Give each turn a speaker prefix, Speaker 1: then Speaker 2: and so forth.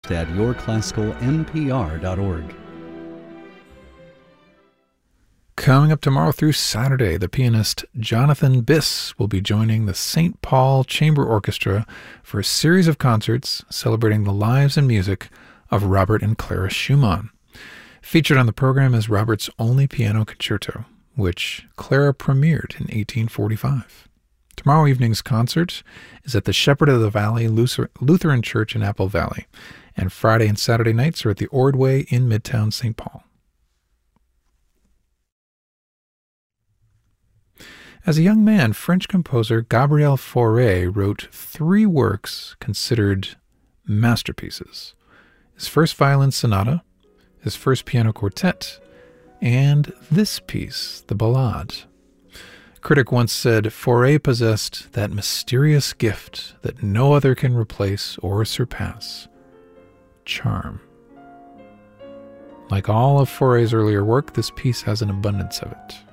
Speaker 1: podcast at yourclassicalmpr.org.
Speaker 2: Coming up tomorrow through Saturday, the pianist Jonathan Biss will be joining the St. Paul Chamber Orchestra for a series of concerts celebrating the lives and music of Robert and Clara Schumann. Featured on the program is Robert's only piano concerto, which Clara premiered in 1845. Tomorrow evening's concert is at the Shepherd of the Valley Lutheran Church in Apple Valley, and Friday and Saturday nights are at the Ordway in Midtown St. Paul. As a young man, French composer Gabriel Fauré wrote 3 works considered masterpieces: his first violin sonata, his first piano quartet, and this piece, the Ballade. A critic once said Fauré possessed that mysterious gift that no other can replace or surpass: charm. Like all of Fauré's earlier work, this piece has an abundance of it.